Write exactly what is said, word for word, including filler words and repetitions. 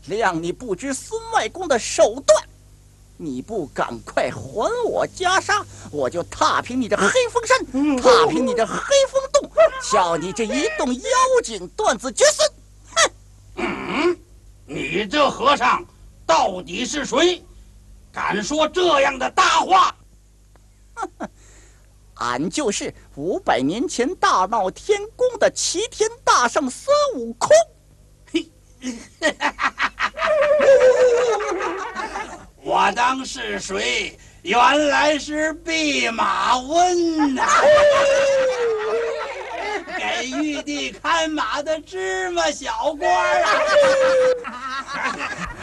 谅你不知孙外公的手段。你不赶快还我袈裟，我就踏平你这黑风山，踏平你这黑风洞，叫你这一洞妖精断子绝孙！哼！ 嗯，你这和尚到底是谁？敢说这样的大话？ 俺就是五百年前大闹天宫的齐天大圣孙悟空。 我当是谁？原来是弼马温呐、啊！给玉帝看马的芝麻小官啊！